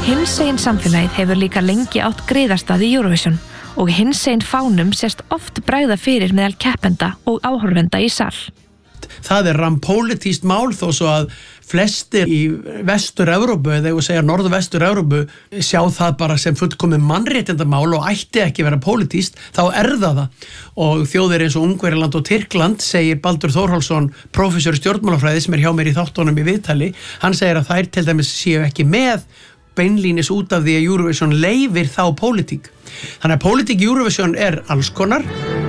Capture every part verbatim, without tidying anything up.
Hinsegin samfélagið hefur líka lengi átt greiðastað í Eurovision og hinsegin fánum sést oft bregða fyrir meðal keppenda og áhorfenda í sal. Það er rampólitískt mál þó svo að flestir í Vestur-Evrópu, eða ég segja Norður-Vestur-Evrópu, sjá það bara sem fullkomið mannréttindamál og ætti ekki vera pólitískt, þá er það það. Og þjóðir eins og Ungverjaland og Tyrkland, segir Baldur Þórhallsson, prófessor í stjórnmálafræði sem er hjá mér í þáttunum í viðtali, hann segir að þær til dæmis séu ekki með beinlínis út af því að Eurovision leyfir þá pólitík. Þannig að pólitík Eurovision er alls konar.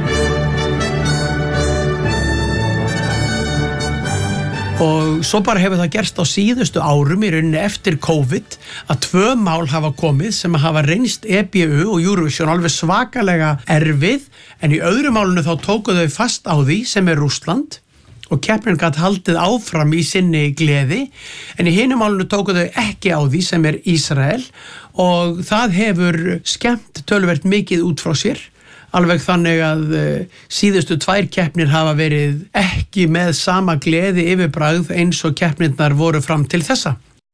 Og svo bara hefur það gerst á síðustu árum í rauninni eftir COVID að tvö mál hafa komið sem hafa reynst E B U og Eurovision alveg svakalega erfið, en í öðru málinu þá tóku þau fast á því sem er Rússland og keppnin gat haldið áfram í sinni gleði, en í hinu málinu tóku þau ekki á því sem er Ísrael og það hefur skemmt töluvert mikið út frá sér. Alveg þannig að uh, síðustu tvær keppnir hafa verið ekki með sama gleði yfirbragð eins og keppnirnar voru fram til þessa.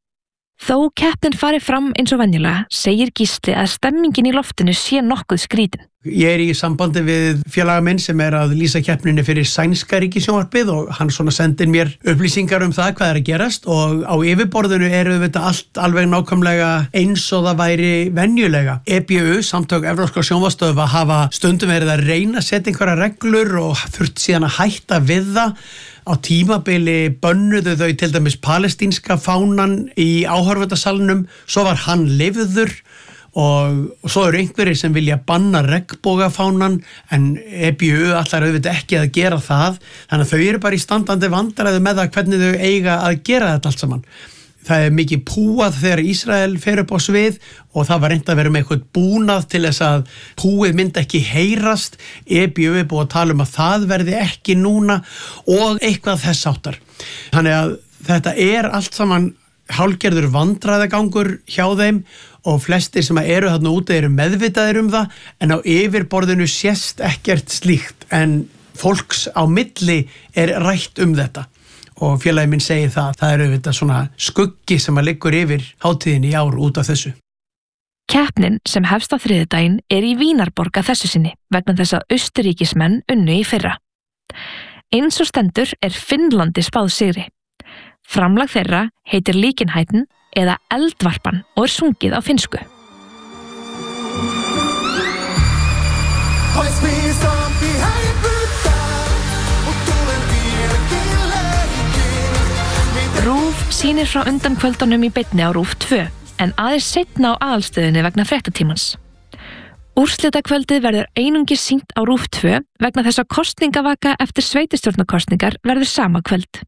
Þó keppnin fari fram eins og venjulega, segir Gísli að stemmingin í loftinu sé nokkuð skrítin. Ég er í sambandi við félaga minn sem er að lýsa keppninni fyrir sænska ríkissjónvarpið og hann svona sendir mér upplýsingar um það hvað er að gerast og á yfirborðinu eru þetta allt alveg nákvæmlega eins og það væri venjulega. E B U, Samtök evrópskra sjónvarpsstöðva, hafa stundum verið að reyna að setja einhverja reglur og þurft síðan að hætta við það. Á tímabili bönnuðu þau til dæmis palestínska fánan í áhorfendasalnum, svo var hann leyfður og, og svo eru einhverjir sem vilja banna regnbogafánan en E B U ætlar auðvitað ekki að gera það, þannig að þau eru bara í standandi vandræðu með það hvernig þau eiga að gera þetta allt saman. Það er mikið púað þegar Ísrael fer upp á svið og það var reynt að vera með eitthvað búnað til þess að púið myndi ekki heyrast. E B U er búið að tala um að það verði ekki núna og eitthvað þess áttar. Þannig að þetta er allt saman hálfgerður vandræðagangur hjá þeim og flestir sem eru þarna úti eru meðvitaðir um það, en á yfirborðinu sést ekkert slíkt, en fólks á milli er rætt um þetta. Og félagi minn segir það, það eru auðvitað svona skuggi sem að liggur yfir hátíðin í ár út af þessu. Keppnin sem hefst á þriðjudaginn er í Vínarborg að þessu sinni vegna þess að Austurríkismenn unnu í fyrra. Eins og stendur er Finnlandi spáð sigri. Framlag þeirra heitir Líkinhætin eða Eldvarpan og er sungið á finnsku. RÚV sýnir frá undan kvöldunum í beinni á RÚV tvö, en aðeins seinna á aðalstöðinni vegna fréttatímans. Úrslitakvöldið verður einungis sýnt á RÚV tvö vegna þess að kosningavaka eftir sveitarstjórnarkosningar verður sama kvöld.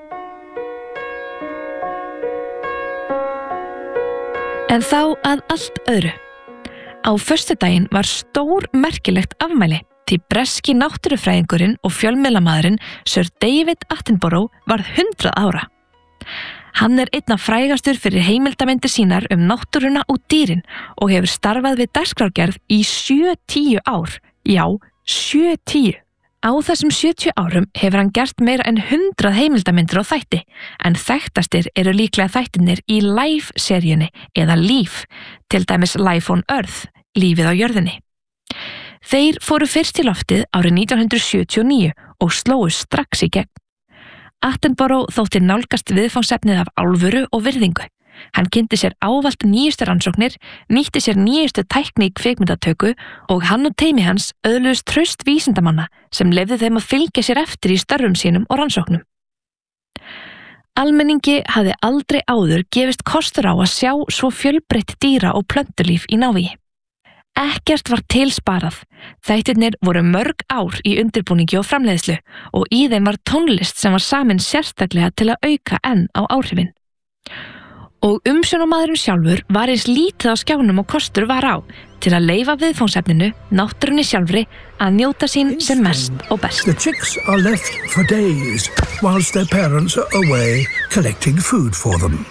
En þá að allt öðru. Á föstudaginn var stór merkilegt afmæli, því breski náttúrufræðingurinn og fjölmiðlamaðurinn Sir David Attenborough varð hundrað ára. Hann er einna frægastur fyrir heimildamindir sínar um náttúruna og dýrin og hefur starfað við dagskrárgerð í sjötíu ár. Já, sjötíu. Á þessum sjötíu árum hefur hann gert meira en hundrað heimildamindir á þætti, en þekktastir eru líklega þættirnir í Life-seríunni eða Leaf, til dæmis Life on Earth, lífið á jörðinni. Þeir fóru fyrst í loftið árið nítján hundruð sjötíu og níu og slóu strax í gegn. Attenborough þótti nálgast viðfangsefnið af alvöru og virðingu. Hann kynnti sér ávallt nýjustu rannsóknir, nýtti sér nýjustu tækni í kvikmyndatöku og hann og teymi hans öðluðust traust vísindamanna sem leyfði þeim að fylgja sér eftir í störfum sínum og rannsóknum. Almenningi hafði aldrei áður gefist kostur á að sjá svo fjölbreytt dýra- og plöntulíf í návígi. Ekkert var til sparað. Þættirnir voru mörg ár í undirbúningi og framleiðslu og í þeim var tónlist sem var samin sérstaklega til að auka enn á áhrifin. Og umsjónarmaðurinn sjálfur var eins lítið á skjánum og kostur var á til að leyfa viðfangsefninu, náttúrunni sjálfri, að njóta sín sem mest og best. The chicks are left for days whilst their parents are away collecting food for them.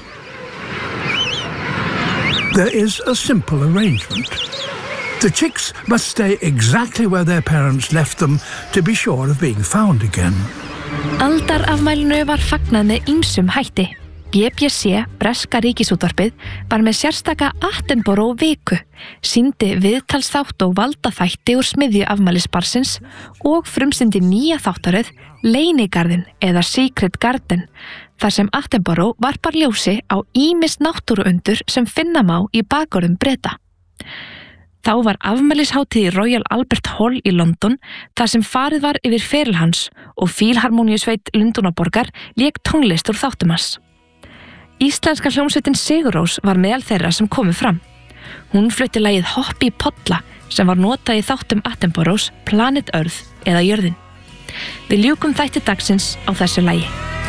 There is a simple arrangement. The chicks must stay exactly where their parents left them to be sure of being found again. Aldarafmælinu var fagnað með ýmsum hætti. B B C, breska ríkisútvarpið, var með sérstaka Attenborough viku, sýndi viðtalsþátt og valdaþætti úr smiðju afmælisbarsins og frumsýndi nýja þáttaröð Leynigarðinn eða Secret Garden, þar sem Attenborough varpar ljósi á ýmis náttúruundur sem finna má í bakgörðum Breta. Þá var afmælishátíð í Royal Albert Hall í London, þar sem farið var yfir feril hans og Fílharmóníusveit Lundúnaborgar lék tónlist úr þáttum hans. Íslenska hljómsveitin Sigur Rós var meðal þeirra sem komu fram. Hún flutti lagið Hoppi Polla sem var notað í þáttum Attenboroughs Planet Earth eða Jörðin. Við ljúkum þætti dagsins á þessu lagi.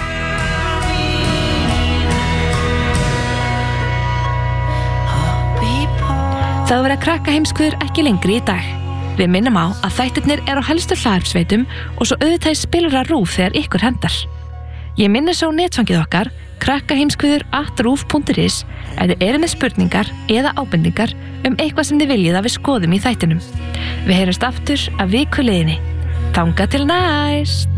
Það var að krakka heimskvöður ekki lengri í dag. Við minnum á að þættirnir eru á helstu hlaðvarpsveitum og svo auðvitað í spilara RÚV þegar ykkur hendar. Ég minni svo netfangið okkar krakkaheimskviður at rúv punktur is ef þið eru með spurningar eða ábendingar um eitthvað sem þið viljið að við skoðum í þættinum. Við heyrumst aftur af viku liðinni. Þangað til næst!